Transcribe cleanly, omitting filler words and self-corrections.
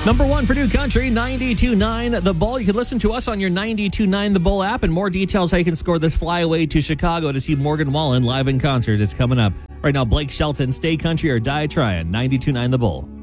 Number one for New Country, 92.9 The Bull. You can listen to us on your 92.9 The Bull app, and more details how you can score this flyaway to Chicago to see Morgan Wallen live in concert. It's coming up. Right now, Blake Shelton, Stay Country or Die Tryin', 92.9 The Bull.